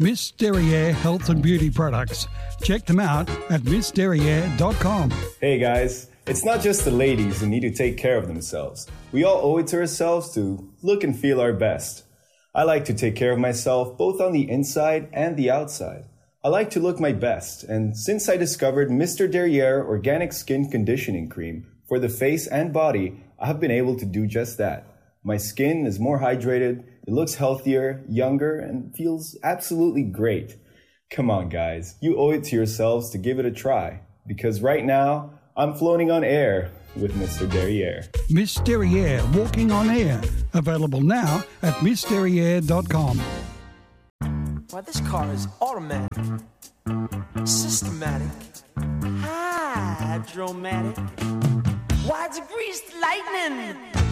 Miss Derriere Health and Beauty Products. Check them out at missderriere.com. Hey guys, it's not just the ladies who need to take care of themselves. We all owe it to ourselves to look and feel our best. I like to take care of myself both on the inside and the outside. I like to look my best, and since I discovered Mr. Derriere Organic Skin Conditioning Cream for the face and body, I have been able to do just that. My skin is more hydrated, it looks healthier, younger, and feels absolutely great. Come on guys, you owe it to yourselves to give it a try, because right now, I'm floating on air with Mr. Derriere. Miss Derriere Walking on Air. Available now at missderriere.com. Why, this car is automatic, systematic, hydromatic. Why, it's greased lightning.